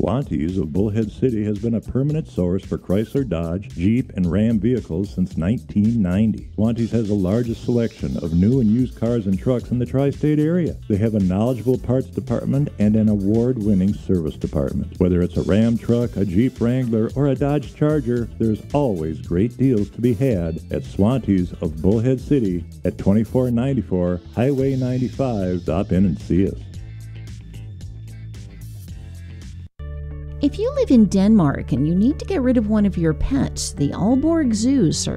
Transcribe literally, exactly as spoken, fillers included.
Swantees of Bullhead City has been a permanent source for Chrysler, Dodge, Jeep, and Ram vehicles since nineteen ninety. Swantees has the largest selection of new and used cars and trucks in the tri-state area. They have a knowledgeable parts department and an award-winning service department. Whether it's a Ram truck, a Jeep Wrangler, or a Dodge Charger, there's always great deals to be had at Swantees of Bullhead City at twenty-four ninety-four Highway ninety-five. Stop in and see us. If you live in Denmark and you need to get rid of one of your pets, the Aalborg Zoo